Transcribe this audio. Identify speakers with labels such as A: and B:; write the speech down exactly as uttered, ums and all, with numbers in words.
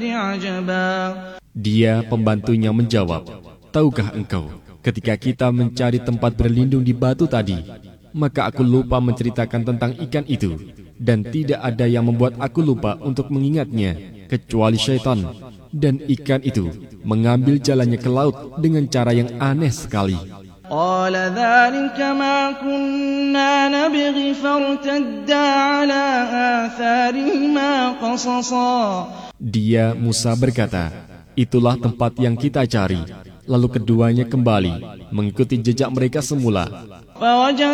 A: Dia pembantunya menjawab, "Tahukah engkau, ketika kita mencari tempat berlindung di batu tadi, maka aku lupa menceritakan tentang ikan itu, dan tidak ada yang membuat aku lupa untuk mengingatnya, kecuali syaitan. Dan ikan itu mengambil jalannya ke laut dengan cara yang aneh sekali." Dia, Musa, berkata, "Itulah tempat yang kita cari." Lalu keduanya kembali mengikuti jejak mereka semula.